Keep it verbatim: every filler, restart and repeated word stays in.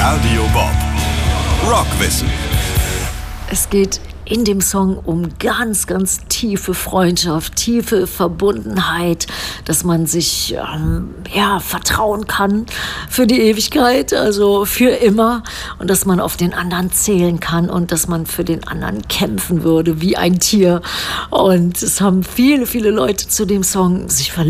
Radio Bob. Rockwissen. Es geht in dem Song um ganz, ganz tiefe Freundschaft, tiefe Verbundenheit, dass man sich ähm, ja, vertrauen kann für die Ewigkeit, also für immer, und dass man auf den anderen zählen kann und dass man für den anderen kämpfen würde wie ein Tier. Und es haben viele, viele Leute zu dem Song sich verliebt.